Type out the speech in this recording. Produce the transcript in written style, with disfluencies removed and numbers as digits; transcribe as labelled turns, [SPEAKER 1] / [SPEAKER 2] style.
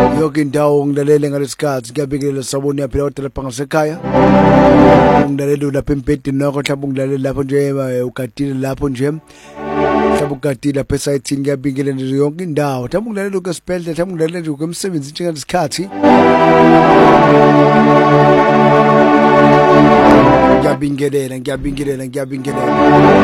[SPEAKER 1] yonke indawo ngilalele ngalesikhathi ngiyabingelela sabona yaphila kodwa lapha ngasekhaya ngilalele lapha embedeni nokho mhlawumbe ngilalele lapho nje ugadile lapho nje mhlawumbe ugadile lapha esayithini ngiyabingelela nje yonke indawo mhlawumbe ngilalele ukesibhedlela mhlawumbe ngilalele nje ukumsebenzi njengalesikhathi ngiyabingelela